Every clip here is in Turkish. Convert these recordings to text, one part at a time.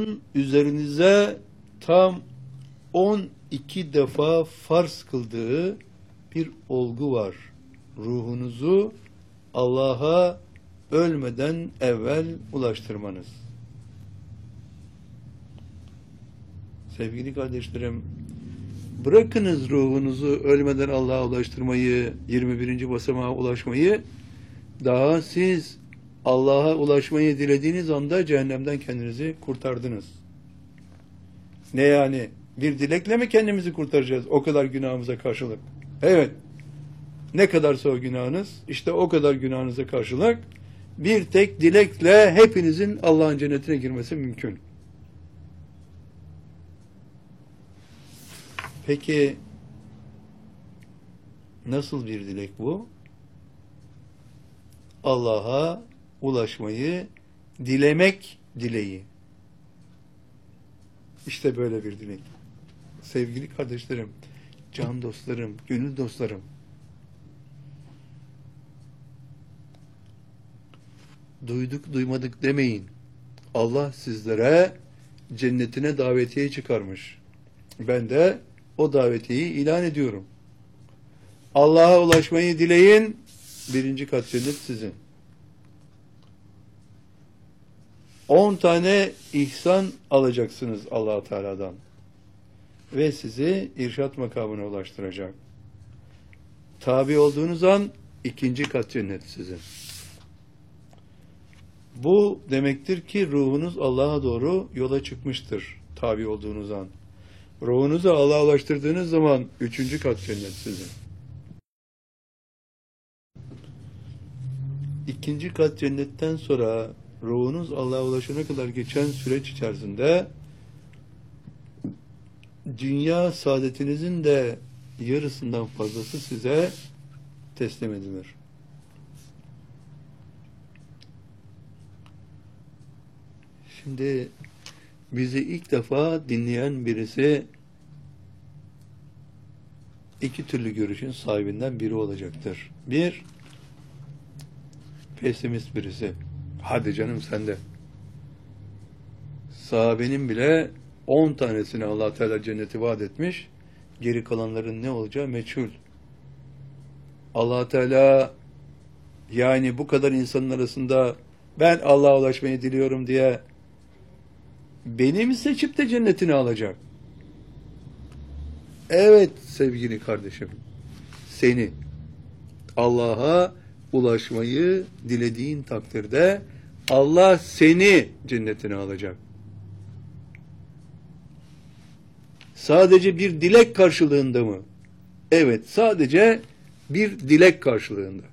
Allah'ın üzerinize tam 12 defa farz kıldığı bir olgu var. Ruhunuzu Allah'a ölmeden evvel ulaştırmanız. Sevgili kardeşlerim, bırakınız ruhunuzu ölmeden Allah'a ulaştırmayı, 21. basamağa ulaşmayı, daha siz Allah'a ulaşmayı dilediğiniz anda cehennemden kendinizi kurtardınız. Ne yani? Bir dilekle mi kendimizi kurtaracağız o kadar günahımıza karşılık? Evet. Ne kadarsa o günahınız, işte o kadar günahınıza karşılık bir tek dilekle hepinizin Allah'ın cennetine girmesi mümkün. Peki nasıl bir dilek bu? Allah'a ulaşmayı dilemek dileği. İşte böyle bir dilek. Sevgili kardeşlerim, can dostlarım, gönül dostlarım, duyduk duymadık demeyin. Allah sizlere cennetine davetiye çıkarmış. Ben de o davetiyeyi ilan ediyorum. Allah'a ulaşmayı dileyin, 1. kat cennet sizin. 10 tane ihsan alacaksınız Allah-u Teala'dan. Ve sizi irşat makamına ulaştıracak. Tabi olduğunuz an 2. kat cennet sizin. Bu demektir ki ruhunuz Allah'a doğru yola çıkmıştır. Tabi olduğunuz an. Ruhunuzu Allah'a ulaştırdığınız zaman 3. kat cennet sizin. 2. kat cennetten sonra ruhunuz Allah'a ulaşana kadar geçen süreç içerisinde dünya saadetinizin de yarısından fazlası size teslim edilir. Şimdi bizi ilk defa dinleyen birisi 2 türlü görüşün sahibinden biri olacaktır. Bir, pesimist birisi. Hadi canım sende. Sahabenin bile 10 tanesini Allah Teala cenneti vaat etmiş. Geri kalanların ne olacağı meçhul. Allah Teala yani bu kadar insanın arasında ben Allah'a ulaşmayı diliyorum diye beni mi seçip de cennetini alacak? Evet sevgili kardeşim. Seni Allah'a ulaşmayı dilediğin takdirde Allah seni cennetine alacak. Sadece bir dilek karşılığında mı? Evet, sadece bir dilek karşılığında.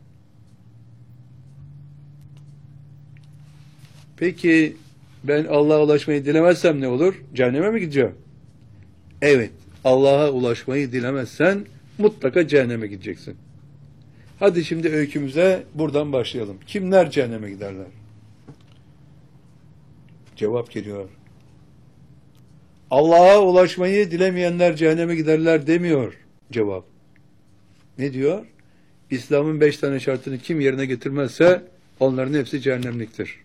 Peki ben Allah'a ulaşmayı dilemezsem ne olur? Cehenneme mi gideceğim? Evet, Allah'a ulaşmayı dilemezsen mutlaka cehenneme gideceksin. Hadi şimdi öykümüze buradan başlayalım. Kimler cehenneme giderler? Cevap geliyor. Allah'a ulaşmayı dilemeyenler cehenneme giderler demiyor cevap. Ne diyor? İslam'ın 5 tane şartını kim yerine getirmezse onların hepsi cehennemliktir.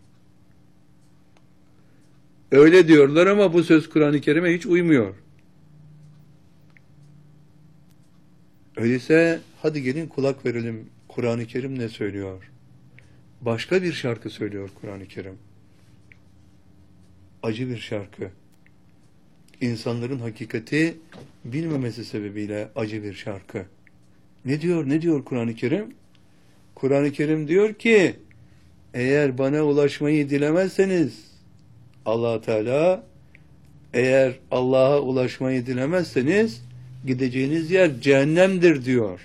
Öyle diyorlar ama bu söz Kur'an-ı Kerim'e hiç uymuyor. Öyleyse hadi gelin kulak verelim. Kur'an-ı Kerim ne söylüyor? Başka bir şarkı söylüyor Kur'an-ı Kerim. Acı bir şarkı. İnsanların hakikati bilmemesi sebebiyle acı bir şarkı. Ne diyor? Ne diyor Kur'an-ı Kerim? Kur'an-ı Kerim diyor ki eğer bana ulaşmayı dilemezseniz Allah Teala eğer Allah'a ulaşmayı dilemezseniz gideceğiniz yer cehennemdir diyor.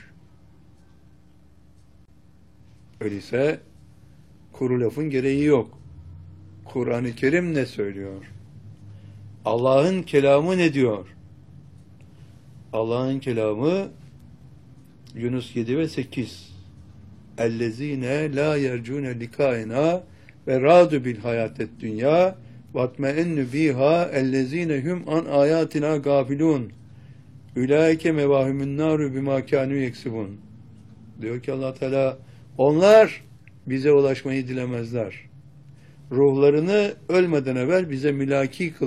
Öyleyse kuru lafın gereği yok. Kur'an-ı Kerim ne söylüyor? Allah'ın kelamı ne diyor? Allah'ın kelamı Yunus 7 ve 8. اَلَّذ۪ينَ لَا يَرْجُونَ لِكَائِنَا وَرَادُ بِالْحَيَاتِ الدُّنْيَا وَاتْمَئَنُّ بِيهَا اَلَّذ۪ينَ هُمْ عَنْ آيَاتِنَا غَافِلُونَ اُولَٰئِكَ مَوَاهُمُ النَّارُ بِمَا كَانُوا يَكْسِبُونَ. Diyor ki Allah Teala, onlar bize ulaşmayı dilemezler. Ruhlarını ölmeden evvel bize mülaki kıl.